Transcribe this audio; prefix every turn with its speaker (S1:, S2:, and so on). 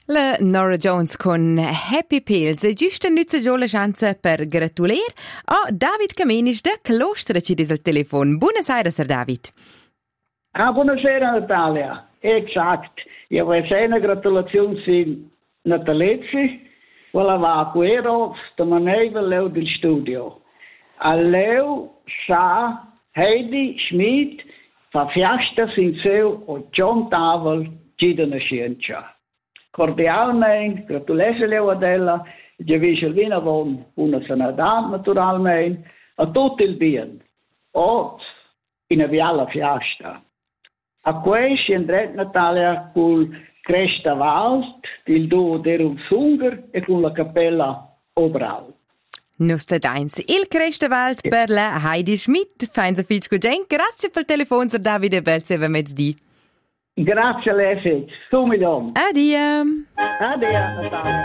S1: La Nora Jones con Happy Pills e giusto nütze già la chance per gratulier a David Kamenisch da Klostra ci dis al telefon. Buonasera, Sir David.
S2: Buonasera Natalia. Exakt. Ja, wir sehen eine Gratulation sind Natalezzi, weil va Guero da maneva leu del studio. A leu sa Heidi Schmid fa fiasta sin seu o John Tavel cidana scienza. Cordialmente, gratulese leu adella, je visel vina von una sanadam naturalmente, a tutto il bien. O in a viala fiasta. A questo andrete Natalia col Cresta Wald, il duo derum Sunger e con la Cappella Obral.
S1: Nusta deins. Il Crestewald per la Heidi Schmidt. Fein so viel Guten. Grazie per telefon, Sir David e Belzeva mezzdi.
S2: Grazie a lei, Sumidom.
S1: Addio.
S2: Addio, Natalia.